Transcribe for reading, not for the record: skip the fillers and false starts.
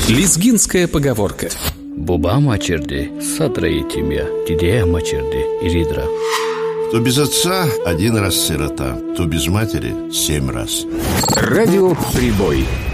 Лезгинская поговорка. Буба мачерди, садра этимя, дидея мачерди, иридра. Кто без отца, 1 раз сирота, кто без матери, 7 раз. Радио «Прибой».